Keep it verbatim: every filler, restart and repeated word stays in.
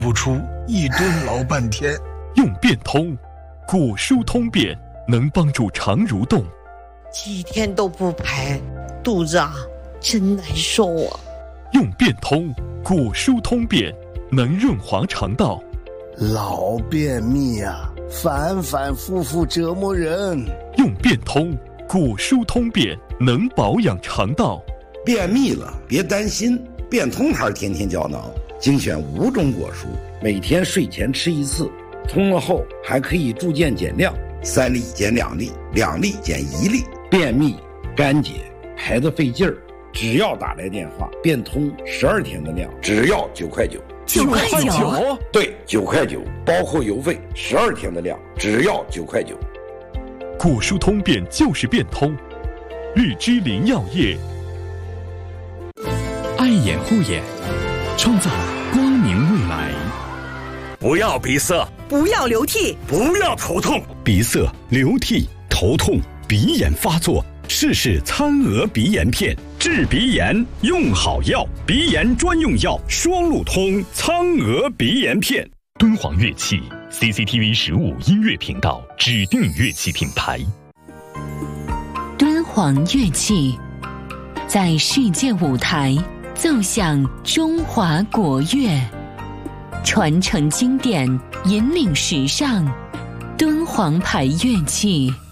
不出一蹲老半天。 用变通，果蔬通便能帮助肠蠕动。 几天都不排，肚子啊真难受啊。 用变通，果蔬通便能润滑肠道。 老便秘啊，反反复复折磨人。 用变通，果蔬通便能保养肠道。 便秘了别担心，变通牌天天胶囊精选五种果蔬，每天睡前吃一次，通了后还可以逐渐减量，三粒减两粒，两粒减一粒。便秘、干结、排得费劲儿，只要打来电话，变通十二天的量，只要九块九。 九块九？ 对，九块九，包括邮费，十二天的量，只要九块九。 果蔬通便就是变通，日之林药业。 爱眼护眼，创造光明未来。 不要鼻塞， 不要流涕， 不要头痛。 鼻塞、流涕、头痛、鼻炎发作，试试餐鹅鼻炎片，治鼻炎用好药，鼻炎专用药双路通苍鹅鼻炎片。 敦煌乐器 C C T V 十五音乐频道指定乐器品牌。 敦煌乐器在世界舞台奏响中华国乐，传承经典，引领时尚。敦煌牌乐器。